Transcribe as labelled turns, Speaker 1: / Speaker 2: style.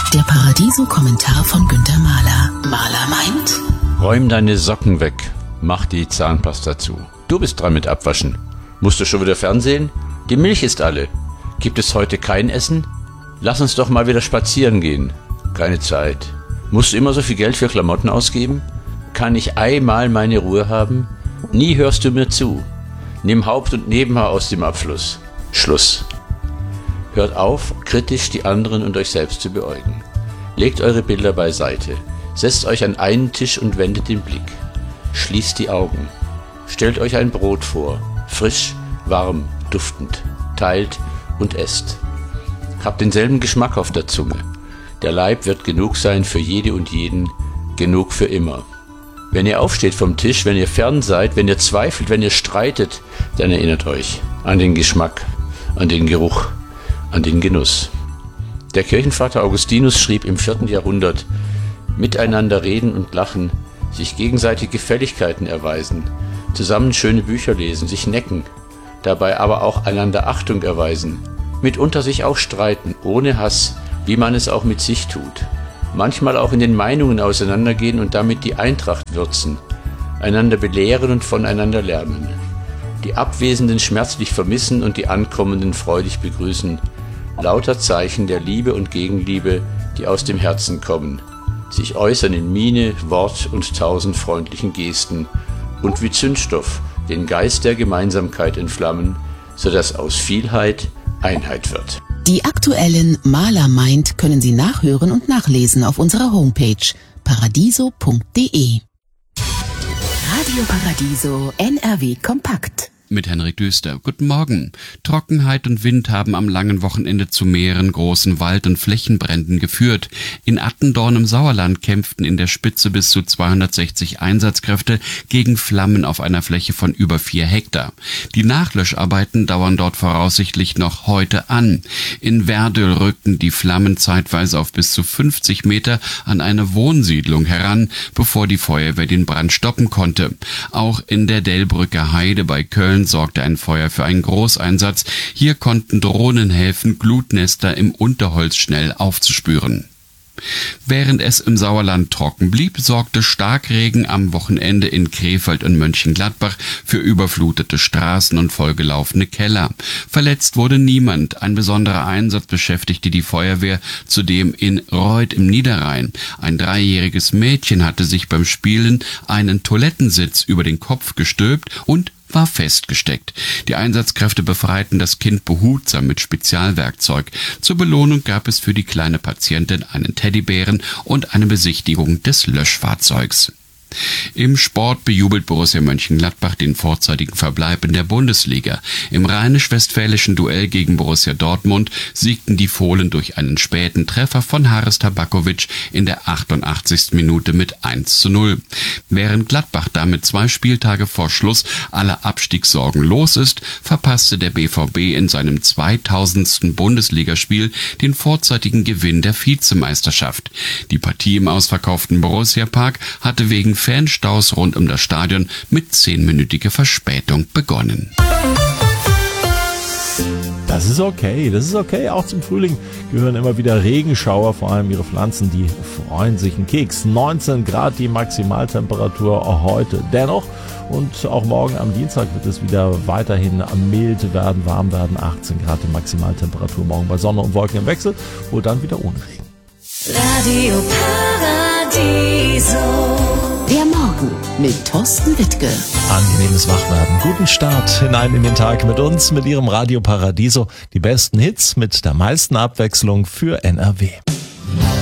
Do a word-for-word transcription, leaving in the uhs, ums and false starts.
Speaker 1: Der Paradiso-Kommentar von Günter Mahler. Mahler meint:
Speaker 2: Räum deine Socken weg, mach die Zahnpasta zu. Du bist dran mit Abwaschen. Musst du schon wieder Fernsehen? Die Milch ist alle. Gibt es heute kein Essen? Lass uns doch mal wieder spazieren gehen. Keine Zeit. Musst du immer so viel Geld für Klamotten ausgeben? Kann ich einmal meine Ruhe haben? Nie hörst du mir zu. Nimm Haupt- und Nebenhaar aus dem Abfluss. Schluss. Hört auf, kritisch die anderen und euch selbst zu beäugen. Legt eure Bilder beiseite. Setzt euch an einen Tisch und wendet den Blick. Schließt die Augen. Stellt euch ein Brot vor. Frisch, warm, duftend. Teilt und esst. Habt denselben Geschmack auf der Zunge. Der Leib wird genug sein für jede und jeden, genug für immer. Wenn ihr aufsteht vom Tisch, wenn ihr fern seid, wenn ihr zweifelt, wenn ihr streitet, dann erinnert euch an den Geschmack, an den Geruch, an den Genuss. Der Kirchenvater Augustinus schrieb im vierten Jahrhundert: Miteinander reden und lachen, sich gegenseitig Gefälligkeiten erweisen, zusammen schöne Bücher lesen, sich necken, dabei aber auch einander Achtung erweisen, mitunter sich auch streiten, ohne Hass, wie man es auch mit sich tut. Manchmal auch in den Meinungen auseinandergehen und damit die Eintracht würzen, einander belehren und voneinander lernen. Die Abwesenden schmerzlich vermissen und die Ankommenden freudig begrüßen. Lauter Zeichen der Liebe und Gegenliebe, die aus dem Herzen kommen, sich äußern in Miene, Wort und tausend freundlichen Gesten und wie Zündstoff den Geist der Gemeinsamkeit entflammen, sodass aus Vielheit Einheit wird.
Speaker 1: Die aktuellen Mahler meint können Sie nachhören und nachlesen auf unserer Homepage paradiso punkt de. Radio Paradiso N R W Kompakt.
Speaker 3: Mit Henrik Düster. Guten Morgen. Trockenheit und Wind haben am langen Wochenende zu mehreren großen Wald- und Flächenbränden geführt. In Attendorn im Sauerland kämpften in der Spitze bis zu zweihundertsechzig Einsatzkräfte gegen Flammen auf einer Fläche von über vier Hektar. Die Nachlöscharbeiten dauern dort voraussichtlich noch heute an. In Werdöl rückten die Flammen zeitweise auf bis zu fünfzig Meter an eine Wohnsiedlung heran, bevor die Feuerwehr den Brand stoppen konnte. Auch in der Delbrücker Heide bei Köln sorgte ein Feuer für einen Großeinsatz. Hier konnten Drohnen helfen, Glutnester im Unterholz schnell aufzuspüren. Während es im Sauerland trocken blieb, sorgte Starkregen am Wochenende in Krefeld und Mönchengladbach für überflutete Straßen und vollgelaufene Keller. Verletzt wurde niemand. Ein besonderer Einsatz beschäftigte die Feuerwehr zudem in Reuth im Niederrhein. Ein dreijähriges Mädchen hatte sich beim Spielen einen Toilettensitz über den Kopf gestülpt und war festgesteckt. Die Einsatzkräfte befreiten das Kind behutsam mit Spezialwerkzeug. Zur Belohnung gab es für die kleine Patientin einen Teddybären und eine Besichtigung des Löschfahrzeugs. Im Sport bejubelt Borussia Mönchengladbach den vorzeitigen Verbleib in der Bundesliga. Im rheinisch-westfälischen Duell gegen Borussia Dortmund siegten die Fohlen durch einen späten Treffer von Haris Tabakovic in der achtundachtzigsten Minute mit eins zu null. Während Gladbach damit zwei Spieltage vor Schluss aller Abstiegssorgen los ist, verpasste der B V B in seinem zweitausendsten Bundesligaspiel den vorzeitigen Gewinn der Vizemeisterschaft. Die Partie im ausverkauften Borussia Park hatte wegen Fanstaus rund um das Stadion mit zehnminütiger Verspätung begonnen.
Speaker 4: Das ist okay, das ist okay. Auch zum Frühling gehören immer wieder Regenschauer, vor allem ihre Pflanzen, die freuen sich einen Keks. neunzehn Grad die Maximaltemperatur heute. Dennoch und auch morgen am Dienstag wird es wieder weiterhin mild werden, warm werden. achtzehn Grad die Maximaltemperatur morgen bei Sonne und Wolken im Wechsel, wohl dann wieder ohne Regen.
Speaker 5: Radio Paradiso.
Speaker 1: Der Morgen mit Thorsten Wittke.
Speaker 4: Angenehmes Wachwerden. Guten Start hinein in den Tag mit uns, mit Ihrem Radio Paradiso. Die besten Hits mit der meisten Abwechslung für N R W.